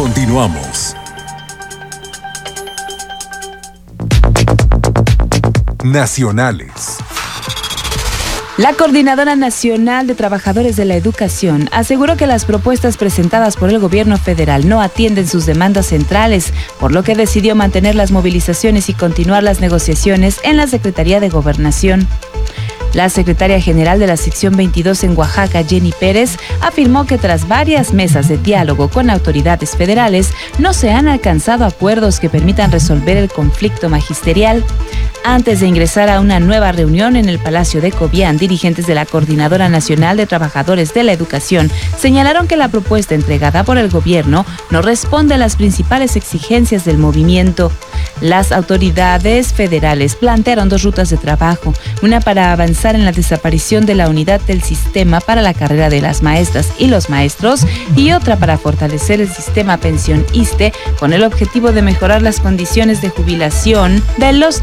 Continuamos. Nacionales. La Coordinadora Nacional de Trabajadores de la Educación aseguró que las propuestas presentadas por el gobierno federal no atienden sus demandas centrales, por lo que decidió mantener las movilizaciones y continuar las negociaciones en la Secretaría de Gobernación. La secretaria general de la sección 22 en Oaxaca, Jenny Pérez, afirmó que tras varias mesas de diálogo con autoridades federales, no se han alcanzado acuerdos que permitan resolver el conflicto magisterial. Antes de ingresar a una nueva reunión en el Palacio de Cobián, dirigentes de la Coordinadora Nacional de Trabajadores de la Educación señalaron que la propuesta entregada por el gobierno no responde a las principales exigencias del movimiento. Las autoridades federales plantearon dos rutas de trabajo, una para avanzar en la desaparición de la unidad del sistema para la carrera de las maestras y los maestros y otra para fortalecer el sistema pensión ISSSTE con el objetivo de mejorar las condiciones de jubilación de los